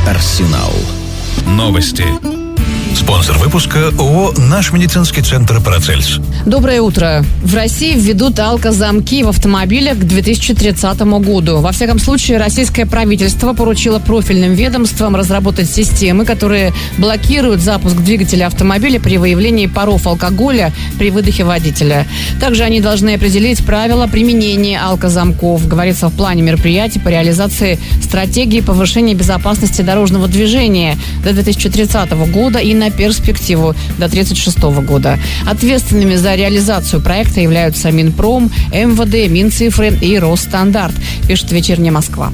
Арсенал. Новости. Спонсор выпуска ООО «Наш медицинский центр Парацельс». Доброе утро. В России введут алкозамки в автомобилях к 2030 году. Во всяком случае, российское правительство поручило профильным ведомствам разработать системы, которые блокируют запуск двигателя автомобиля при выявлении паров алкоголя при выдохе водителя. Также они должны определить правила применения алкозамков, говорится в плане мероприятий по реализации стратегии повышения безопасности дорожного движения до 2030 года и на перспективу до 1936 года. Ответственными за реализацию проекта являются Минпром, МВД, Минцифры и Росстандарт, пишет «Вечерняя Москва».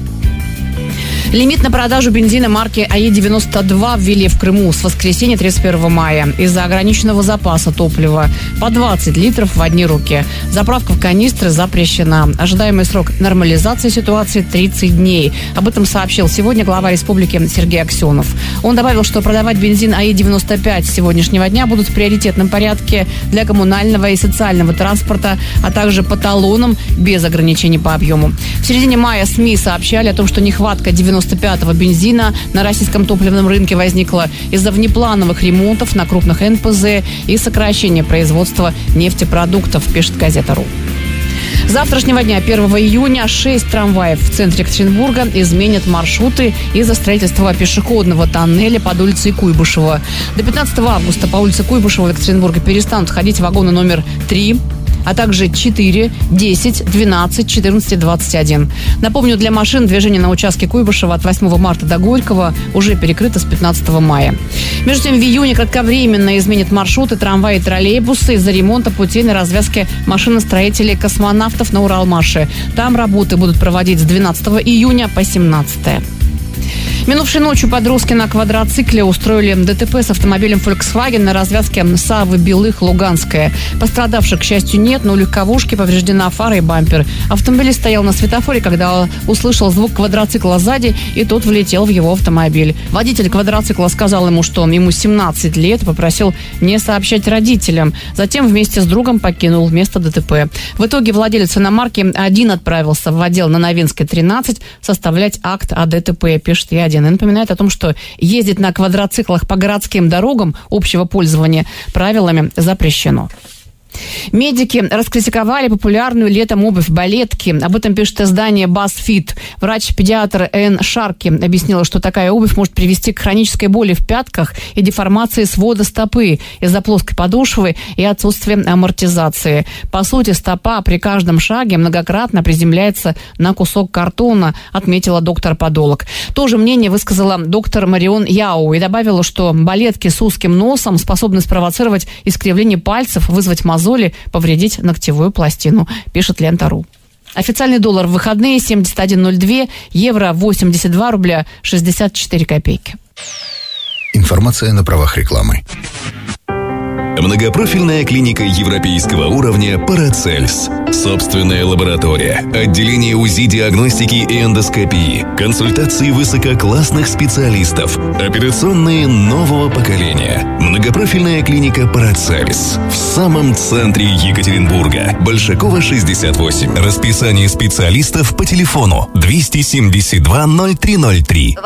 Лимит на продажу бензина марки АЕ-92 ввели в Крыму с воскресенья 31 мая из-за ограниченного запаса топлива по 20 литров в одни руки. Заправка в канистры запрещена. Ожидаемый срок нормализации ситуации 30 дней. Об этом сообщил сегодня глава республики Сергей Аксенов. Он добавил, что продавать бензин АЕ-95 с сегодняшнего дня будут в приоритетном порядке для коммунального и социального транспорта, а также по талонам без ограничений по объему. В середине мая СМИ сообщали о том, что нехватка 95-го бензина на российском топливном рынке возникла из-за внеплановых ремонтов на крупных НПЗ и сокращения производства нефтепродуктов, пишет газета.ру. С завтрашнего дня, 1 июня, 6 трамваев в центре Екатеринбурга изменят маршруты из-за строительства пешеходного тоннеля под улицей Куйбышева. До 15 августа по улице Куйбышева в Екатеринбурге перестанут ходить вагоны номер 3, а также 4, 10, 12, 14 и 21. Напомню, для машин движение на участке Куйбышева от 8 марта до Горького уже перекрыто с 15 мая. Между тем, в июне кратковременно изменят маршруты трамваи и троллейбусы из-за ремонта путей на развязке машиностроителей космонавтов на Уралмаше. Там работы будут проводить с 12 июня по 17. Минувшей ночью подростки на квадроцикле устроили ДТП с автомобилем Volkswagen на развязке Савы-Белых-Луганская. Пострадавших, к счастью, нет, но у легковушки повреждена фара и бампер. Автомобилист стоял на светофоре, когда услышал звук квадроцикла сзади, и тот влетел в его автомобиль. Водитель квадроцикла сказал ему, что ему 17 лет, и попросил не сообщать родителям. Затем вместе с другом покинул место ДТП. В итоге владелец иномарки один отправился в отдел на Новинской, 13, составлять акт о ДТП, пишет «Я-1». И напоминает о том, что ездить на квадроциклах по городским дорогам общего пользования правилами запрещено. Медики раскритиковали популярную летом обувь балетки. Об этом пишет издание BuzzFeed. Врач-педиатр Энн Шарки объяснила, что такая обувь может привести к хронической боли в пятках и деформации свода стопы из-за плоской подошвы и отсутствия амортизации. По сути, стопа при каждом шаге многократно приземляется на кусок картона, отметила доктор-подолог. То же мнение высказала доктор Марион Яу и добавила, что балетки с узким носом способны спровоцировать искривление пальцев, вызвать мозоли, повредить ногтевую пластину, пишет Лента.ру. Официальный доллар в выходные 71.02, евро 82 рубля 64 копейки. Информация на правах рекламы. Многопрофильная клиника европейского уровня «Парацельс». Собственная лаборатория, отделение УЗИ-диагностики и эндоскопии, консультации высококлассных специалистов, операционные нового поколения. Многопрофильная клиника «Парацельс» в самом центре Екатеринбурга. Большакова, 68. Расписание специалистов по телефону 272 0303.